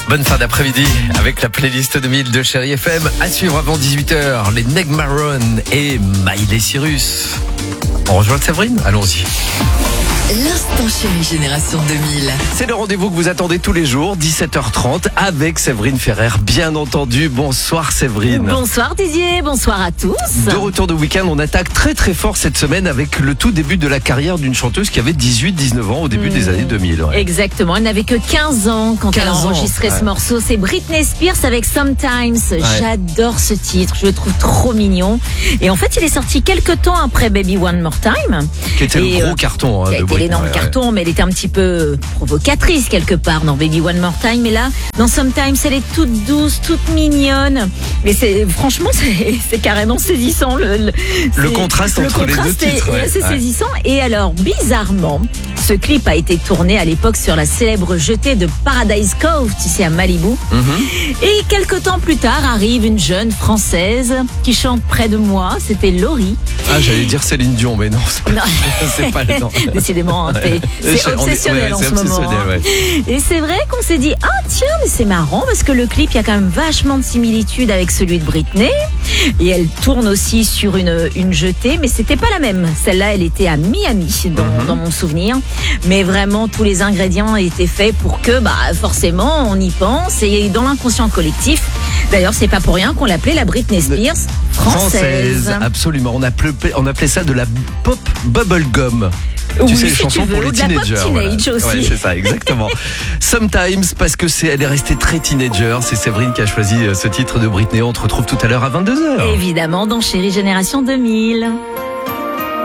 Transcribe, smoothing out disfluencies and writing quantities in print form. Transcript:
Bonne fin d'après-midi avec la playlist 2000 de Chérie FM. À suivre avant 18h, les Neg Marron et Miley Cyrus. On rejoint Séverine, allons-y. L'instant Chérie Génération 2000. C'est le rendez-vous que vous attendez tous les jours, 17h30, avec Séverine Ferrer, bien entendu. Bonsoir Séverine. Bonsoir Didier, bonsoir à tous. De retour de week-end, on attaque très très fort cette semaine avec le tout début de la carrière d'une chanteuse qui avait 18-19 ans au début des années 2000. Ouais. Exactement, elle n'avait que 15 ans quand elle a enregistré ce morceau. C'est Britney Spears avec Sometimes. Ouais. J'adore ce titre, je le trouve trop mignon. Et en fait, il est sorti quelques temps après Baby One More Time. Qui était le gros carton. Qui a été l'énorme carton, mais elle était un petit peu provocatrice quelque part dans Baby One More Time. Mais là, dans Sometimes, elle est toute douce, toute mignonne. Mais franchement, c'est carrément saisissant. Le contraste entre les deux titres. C'est saisissant. Et alors, bizarrement, ce clip a été tourné à l'époque sur la célèbre jetée de Paradise Cove, tu sais, à Malibu. Et quelques temps plus tard, arrive une jeune Française qui chante près de moi. C'était Laurie. Ah, j'allais dire Céline Dion, mais non, c'est pas le temps. Décidément, c'est obsessionnel en ce moment. Ouais. Et c'est vrai qu'on s'est dit, ah tiens, mais c'est marrant parce que le clip, il y a quand même vachement de similitudes avec celui de Britney. Et elle tourne aussi sur une jetée, mais c'était pas la même. Celle-là, elle était à Miami, dans mon souvenir. Mais vraiment, tous les ingrédients étaient faits pour que, forcément, on y pense. Et dans l'inconscient collectif, d'ailleurs, c'est pas pour rien qu'on l'appelait la Britney Spears française. Absolument. On appelait ça de la pop bubblegum. Oui, tu sais, les chansons pour les teenagers. Teenage aussi. Ouais, c'est ça, exactement. Sometimes, parce que elle est restée très teenager. C'est Séverine qui a choisi ce titre de Britney. On te retrouve tout à l'heure à 22h. Évidemment, dans Chérie Génération 2000.